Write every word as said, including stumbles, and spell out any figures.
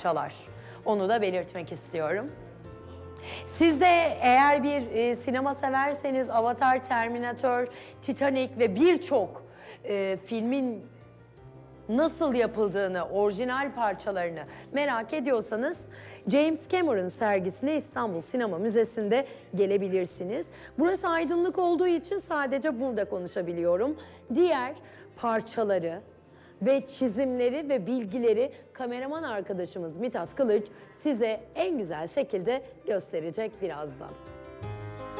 parçalar. Onu da belirtmek istiyorum. Siz de eğer bir e, sinema severseniz Avatar, Terminator, Titanic ve birçok e, filmin nasıl yapıldığını, orijinal parçalarını merak ediyorsanız James Cameron sergisine İstanbul Sinema Müzesi'nde gelebilirsiniz. Burası aydınlık olduğu için sadece burada konuşabiliyorum. Diğer parçaları ve çizimleri ve bilgileri kameraman arkadaşımız Mithat Kılıç size en güzel şekilde gösterecek birazdan.